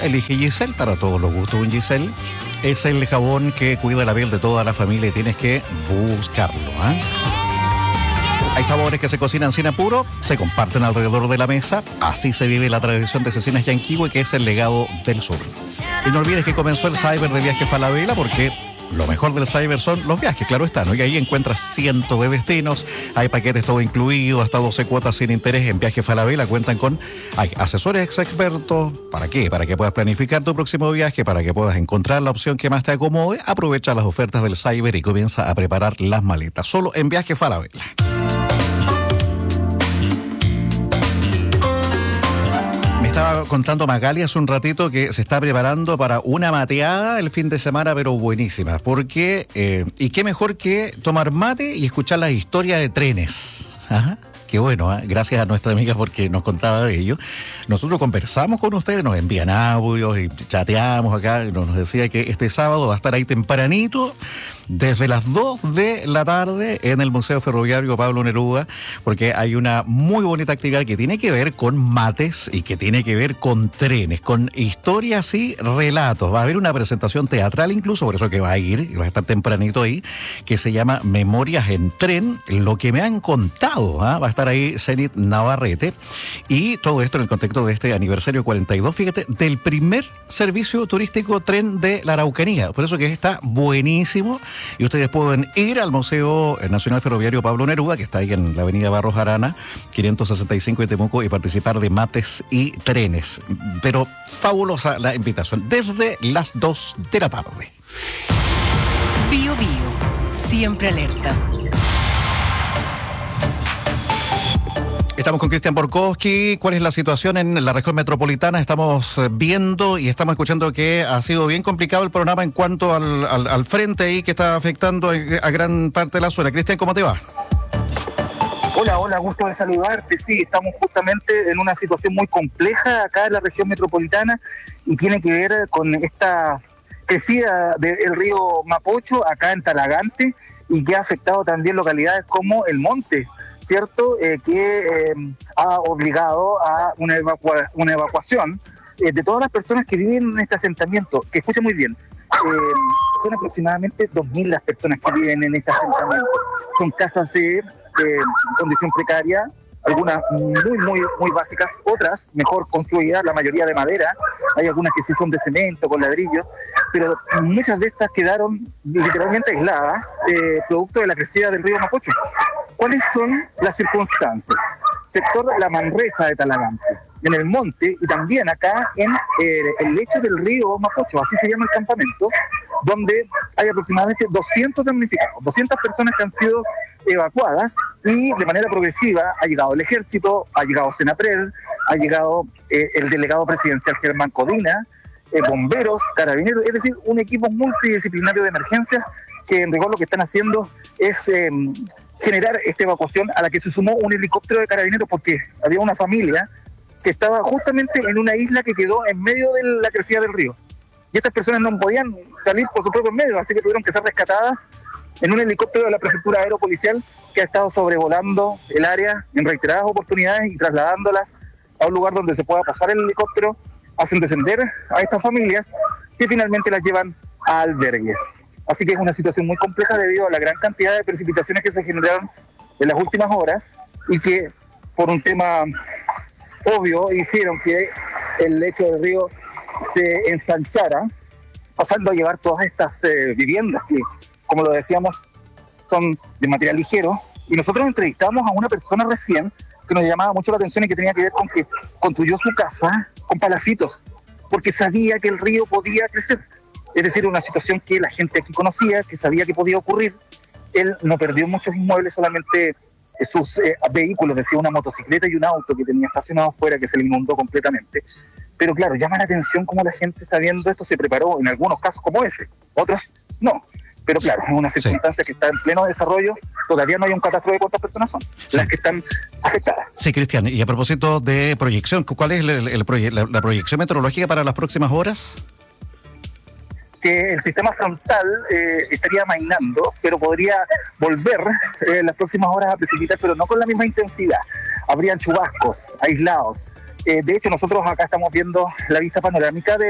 elige Giselle, para todos los gustos un Giselle. Es el jabón que cuida la piel de toda la familia y tienes que buscarlo, ¿eh? Hay sabores que se cocinan sin apuro, se comparten alrededor de la mesa. Así se vive la tradición de Cecinas Yanquihue, que es el legado del sur. Y no olvides que comenzó el Cyber de Viaje Falabella, porque lo mejor del Cyber son los viajes, claro está, ¿no? Y ahí encuentras cientos de destinos, hay paquetes todo incluido, hasta 12 cuotas sin interés. En Viaje Falabella cuentan con asesores expertos. ¿Para qué? Para que puedas planificar tu próximo viaje, para que puedas encontrar la opción que más te acomode. Aprovecha las ofertas del Cyber y comienza a preparar las maletas. Solo en Viaje Falabella. Estaba contando Magali hace un ratito que se está preparando para una mateada el fin de semana, pero buenísima. Porque, y qué mejor que tomar mate y escuchar las historias de trenes. Ajá. Qué bueno, ¿eh? Gracias a nuestra amiga porque nos contaba de ello. Nosotros conversamos con ustedes, nos envían audios y chateamos acá. Nos decía que este sábado va a estar ahí tempranito, desde las 2 de la tarde en el Museo Ferroviario Pablo Neruda, porque hay una muy bonita actividad que tiene que ver con mates y que tiene que ver con trenes, con historias y relatos. Va a haber una presentación teatral incluso, por eso que va a ir, y va a estar tempranito ahí, que se llama Memorias en Tren, lo que me han contado, ¿eh? Va a estar ahí Zenit Navarrete, y todo esto en el contexto de este aniversario 42, fíjate, del primer servicio turístico tren de la Araucanía. Por eso que está buenísimo. Y ustedes pueden ir al Museo Nacional Ferroviario Pablo Neruda, que está ahí en la avenida Barros Arana, 565 de Temuco, y participar de mates y trenes. Pero fabulosa la invitación, desde las 2 de la tarde. Bio Bio, siempre alerta. Estamos con Cristian Borkowski. ¿Cuál es la situación en la región metropolitana? Estamos viendo y estamos escuchando que ha sido bien complicado el programa en cuanto al frente ahí que está afectando a gran parte de la zona. Cristian, ¿cómo te va? Hola, gusto de saludarte. Sí, estamos justamente en una situación muy compleja acá en la región metropolitana y tiene que ver con esta crecida del río Mapocho acá en Talagante y que ha afectado también localidades como El Monte, ¿cierto? Que ha obligado a una evacuación de todas las personas que viven en este asentamiento. Que escuchen muy bien, son aproximadamente 2.000 las personas que viven en este asentamiento. Son casas de condición precaria, algunas muy básicas, otras mejor construidas, la mayoría de madera, hay algunas que sí son de cemento, con ladrillo, pero muchas de estas quedaron literalmente aisladas, producto de la crecida del río Mapocho. ¿Cuáles son las circunstancias? Sector La Manresa de Talagante, en El Monte y también acá en el lecho del río Mapocho, así se llama el campamento, donde hay aproximadamente 200 damnificados, 200 personas que han sido evacuadas y de manera progresiva ha llegado el Ejército, ha llegado Senapred, ha llegado el delegado presidencial Germán Codina, bomberos, carabineros, es decir, un equipo multidisciplinario de emergencia que en rigor lo que están haciendo es generar esta evacuación, a la que se sumó un helicóptero de carabineros porque había una familia que estaba justamente en una isla que quedó en medio de la crecida del río. Y estas personas no podían salir por sus propios medios, así que tuvieron que ser rescatadas en un helicóptero de la Prefectura Aeropolicial que ha estado sobrevolando el área en reiteradas oportunidades y trasladándolas a un lugar donde se pueda pasar el helicóptero, hacen descender a estas familias que finalmente las llevan a albergues. Así que es una situación muy compleja debido a la gran cantidad de precipitaciones que se generaron en las últimas horas y que por un tema obvio hicieron que el lecho del río se ensanchara, pasando a llevar todas estas viviendas que, como lo decíamos, son de material ligero. Y nosotros entrevistamos a una persona recién que nos llamaba mucho la atención y que tenía que ver con que construyó su casa con palafitos, porque sabía que el río podía crecer. Es decir, una situación que la gente aquí conocía, que sabía que podía ocurrir. Él no perdió muchos inmuebles, solamente sus vehículos, decía una motocicleta y un auto que tenía estacionado afuera, que se le inundó completamente. Pero claro, llama la atención cómo la gente, sabiendo esto, se preparó en algunos casos como ese, otros no. Pero claro, es una circunstancia que está en pleno desarrollo, todavía no hay un catastro de cuántas personas son las que están afectadas. Sí, Cristian, y a propósito de proyección, ¿cuál es la proyección meteorológica para las próximas horas? Que el sistema frontal estaría amainando, pero podría volver en las próximas horas a precipitar, pero no con la misma intensidad. Habrían chubascos aislados. De hecho, nosotros acá estamos viendo la vista panorámica de